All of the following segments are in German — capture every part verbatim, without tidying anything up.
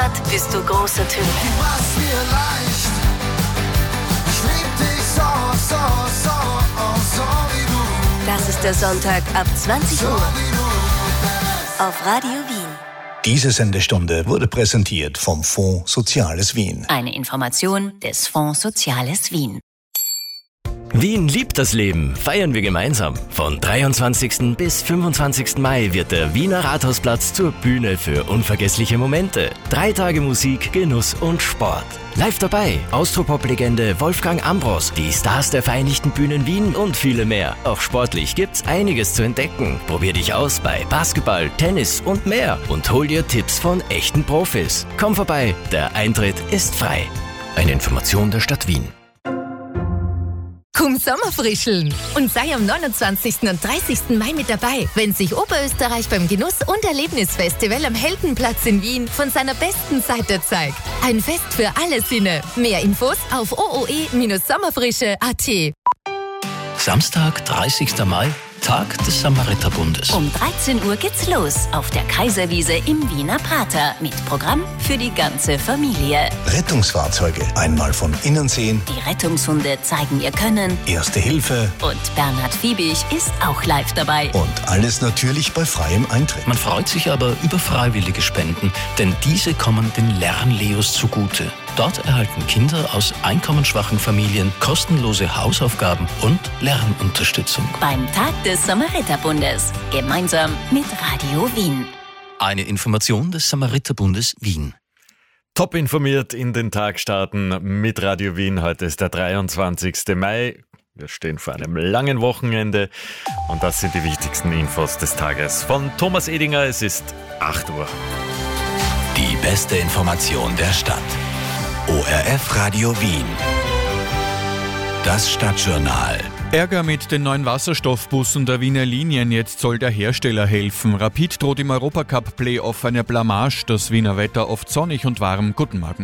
Stadt bist du großer Typ. Du machst mir leicht. Ich lieb dich so, so, so, oh, so wie du. Das ist der Sonntag ab zwanzig Uhr auf Radio Wien. Diese Sendestunde wurde präsentiert vom Fonds Soziales Wien. Eine Information des Fonds Soziales Wien. Wien liebt das Leben, feiern wir gemeinsam. Von dreiundzwanzigsten bis fünfundzwanzigsten Mai wird der Wiener Rathausplatz zur Bühne für unvergessliche Momente. Drei Tage Musik, Genuss und Sport. Live dabei Austropop-Legende Wolfgang Ambros, die Stars der Vereinigten Bühnen Wien und viele mehr. Auch sportlich gibt's einiges zu entdecken. Probier dich aus bei Basketball, Tennis und mehr und hol dir Tipps von echten Profis. Komm vorbei, der Eintritt ist frei. Eine Information der Stadt Wien. Komm Sommerfrischeln und sei am neunundzwanzigsten und dreißigsten Mai mit dabei, wenn sich Oberösterreich beim Genuss- und Erlebnisfestival am Heldenplatz in Wien von seiner besten Seite zeigt. Ein Fest für alle Sinne. Mehr Infos auf o o e Bindestrich sommerfrische Punkt a t. Samstag, dreißigsten Mai, Tag des Samariterbundes. Um dreizehn Uhr geht's los auf der Kaiserwiese im Wiener Prater mit Programm für die ganze Familie. Rettungsfahrzeuge einmal von innen sehen. Die Rettungshunde zeigen ihr Können. Erste Hilfe. Und Bernhard Fiebig ist auch live dabei. Und alles natürlich bei freiem Eintritt. Man freut sich aber über freiwillige Spenden, denn diese kommen den Lernleos zugute. Dort erhalten Kinder aus einkommensschwachen Familien kostenlose Hausaufgaben und Lernunterstützung. Beim Tag des Samariterbundes. Gemeinsam mit Radio Wien. Eine Information des Samariterbundes Wien. Top informiert in den Tag starten mit Radio Wien. Heute ist der dreiundzwanzigsten Mai. Wir stehen vor einem langen Wochenende und das sind die wichtigsten Infos des Tages. Von Thomas Edinger, es ist acht Uhr. Die beste Information der Stadt. O R F Radio Wien. Das Stadtjournal. Ärger mit den neuen Wasserstoffbussen der Wiener Linien. Jetzt soll der Hersteller helfen. Rapid droht im Europacup-Playoff eine Blamage. Das Wiener Wetter oft sonnig und warm. Guten Morgen.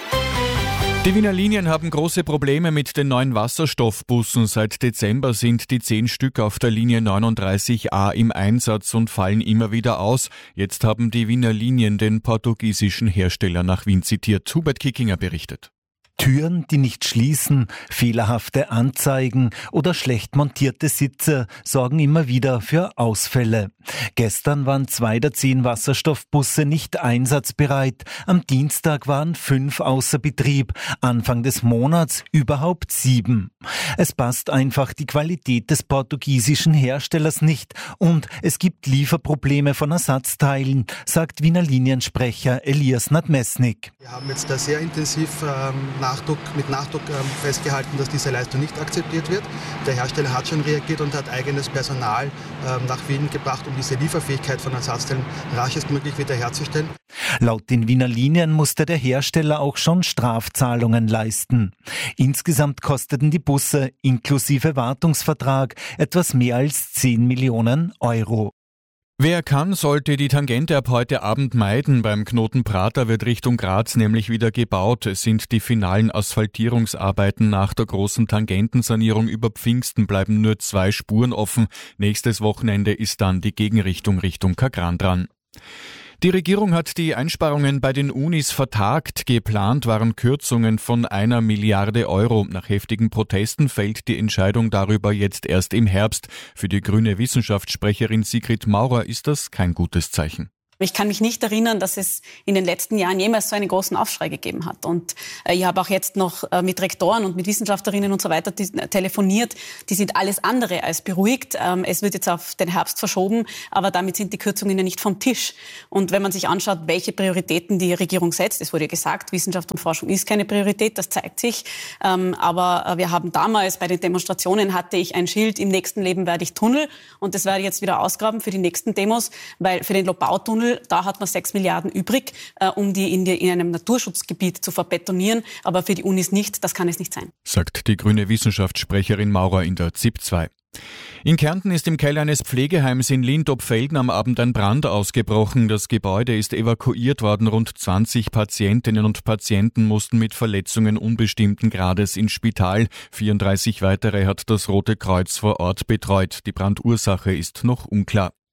Die Wiener Linien haben große Probleme mit den neuen Wasserstoffbussen. Seit Dezember sind die zehn Stück auf der Linie neununddreißig a im Einsatz und fallen immer wieder aus. Jetzt haben die Wiener Linien den portugiesischen Hersteller nach Wien zitiert. Hubert Kickinger berichtet. Türen, die nicht schließen, fehlerhafte Anzeigen oder schlecht montierte Sitze sorgen immer wieder für Ausfälle. Gestern waren zwei der zehn Wasserstoffbusse nicht einsatzbereit. Am Dienstag waren fünf außer Betrieb. Anfang des Monats überhaupt sieben. Es passt einfach die Qualität des portugiesischen Herstellers nicht und es gibt Lieferprobleme von Ersatzteilen, sagt Wiener Liniensprecher Elias Nadmesnik. Wir haben jetzt da sehr intensiv ähm, Nachdruck, mit Nachdruck ähm, festgehalten, dass diese Leistung nicht akzeptiert wird. Der Hersteller hat schon reagiert und hat eigenes Personal ähm, nach Wien gebracht, um diese Lieferfähigkeit von Ersatzteilen raschestmöglich wiederherzustellen. Laut den Wiener Linien musste der Hersteller auch schon Strafzahlungen leisten. Insgesamt kosteten die Busse inklusive Wartungsvertrag etwas mehr als zehn Millionen Euro. Wer kann, sollte die Tangente ab heute Abend meiden. Beim Knoten Prater wird Richtung Graz nämlich wieder gebaut. Es sind die finalen Asphaltierungsarbeiten nach der großen Tangentensanierung über Pfingsten, bleiben nur zwei Spuren offen. Nächstes Wochenende ist dann die Gegenrichtung Richtung Kagran dran. Die Regierung hat die Einsparungen bei den Unis vertagt. Geplant waren Kürzungen von einer Milliarde Euro. Nach heftigen Protesten fällt die Entscheidung darüber jetzt erst im Herbst. Für die grüne Wissenschaftssprecherin Sigrid Maurer ist das kein gutes Zeichen. Ich kann mich nicht erinnern, dass es in den letzten Jahren jemals so einen großen Aufschrei gegeben hat. Und äh, ich habe auch jetzt noch äh, mit Rektoren und mit Wissenschaftlerinnen und so weiter die, äh, telefoniert. Die sind alles andere als beruhigt. Ähm, es wird jetzt auf den Herbst verschoben, aber damit sind die Kürzungen ja nicht vom Tisch. Und wenn man sich anschaut, welche Prioritäten die Regierung setzt, es wurde ja gesagt, Wissenschaft und Forschung ist keine Priorität, das zeigt sich. Ähm, aber äh, wir haben damals bei den Demonstrationen hatte ich ein Schild, im nächsten Leben werde ich Tunnel. Und das werde ich jetzt wieder ausgraben für die nächsten Demos, weil für den Lobautunnel da hat man sechs Milliarden übrig, äh, um die in, die in einem Naturschutzgebiet zu verbetonieren. Aber für die Unis nicht, das kann es nicht sein. Sagt die grüne Wissenschaftssprecherin Maurer in der Z I P zwei. In Kärnten ist im Keller eines Pflegeheims in Lindopfelden am Abend ein Brand ausgebrochen. Das Gebäude ist evakuiert worden. Rund zwanzig Patientinnen und Patienten mussten mit Verletzungen unbestimmten Grades ins Spital. vierunddreißig weitere hat das Rote Kreuz vor Ort betreut. Die Brandursache ist noch unklar.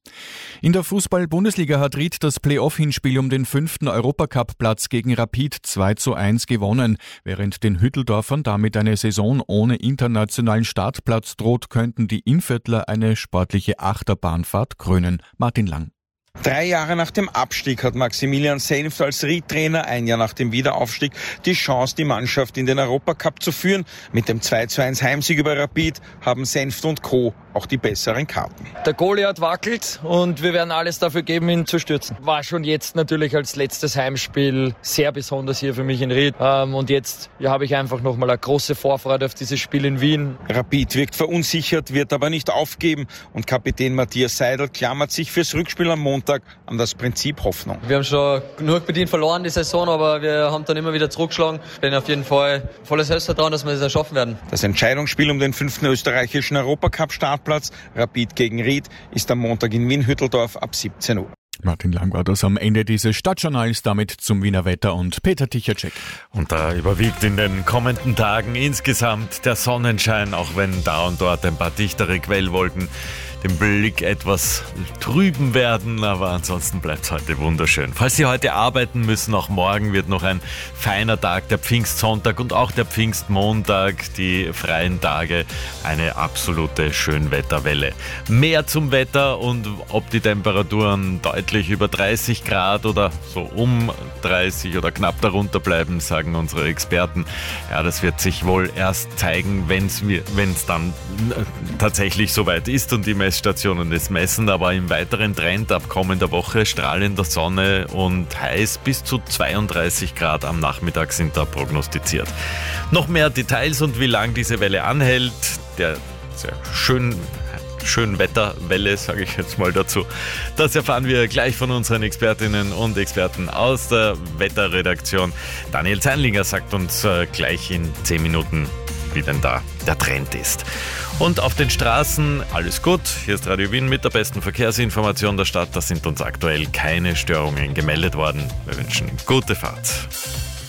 In der Fußball-Bundesliga hat Ried das Playoff-Hinspiel um den fünften Europacup-Platz gegen Rapid zwei zu eins gewonnen. Während den Hütteldorfern damit eine Saison ohne internationalen Startplatz droht, könnten die Innviertler eine sportliche Achterbahnfahrt krönen. Martin Lang. Drei Jahre nach dem Abstieg hat Maximilian Senft als Ried-Trainer, ein Jahr nach dem Wiederaufstieg, die Chance, die Mannschaft in den Europacup zu führen. Mit dem zwei zu eins Heimsieg über Rapid haben Senft und Co. auch die besseren Karten. Der Goliath wackelt und wir werden alles dafür geben, ihn zu stürzen. War schon jetzt natürlich als letztes Heimspiel sehr besonders hier für mich in Ried. Und jetzt ja, habe ich einfach nochmal eine große Vorfreude auf dieses Spiel in Wien. Rapid wirkt verunsichert, wird aber nicht aufgeben. Und Kapitän Matthias Seidel klammert sich fürs Rückspiel am Montag an das Prinzip Hoffnung. Wir haben schon genug bedient verloren die Saison, aber wir haben dann immer wieder zurückgeschlagen. Ich bin auf jeden Fall volles Selbstvertrauen, dass wir das schaffen werden. Das Entscheidungsspiel um den fünften österreichischen Europacup-Startplatz Rapid gegen Ried ist am Montag in Wien-Hütteldorf ab siebzehn Uhr. Martin Lang war das am Ende dieses Stadtjournals, damit zum Wiener Wetter und Peter Tichacek. Und da überwiegt in den kommenden Tagen insgesamt der Sonnenschein, auch wenn da und dort ein paar dichtere Quellwolken den Blick etwas trüben werden, aber ansonsten bleibt es heute wunderschön. Falls Sie heute arbeiten müssen, auch morgen wird noch ein feiner Tag, der Pfingstsonntag und auch der Pfingstmontag, die freien Tage, eine absolute Schönwetterwelle. Mehr zum Wetter und ob die Temperaturen deutlich über dreißig Grad oder so um dreißig oder knapp darunter bleiben, sagen unsere Experten. Ja, das wird sich wohl erst zeigen, wenn es dann tatsächlich soweit ist und die Messstationen es messen, aber im weiteren Trend ab kommender Woche strahlender Sonne und heiß bis zu zweiunddreißig Grad am Nachmittag sind da prognostiziert. Noch mehr Details und wie lang diese Welle anhält, der sehr schön Schönwetterwelle, sage ich jetzt mal dazu. Das erfahren wir gleich von unseren Expertinnen und Experten aus der Wetterredaktion. Daniel Zeinlinger sagt uns gleich in zehn Minuten, wie denn da der Trend ist. Und auf den Straßen alles gut. Hier ist Radio Wien mit der besten Verkehrsinformation der Stadt. Da sind uns aktuell keine Störungen gemeldet worden. Wir wünschen gute Fahrt.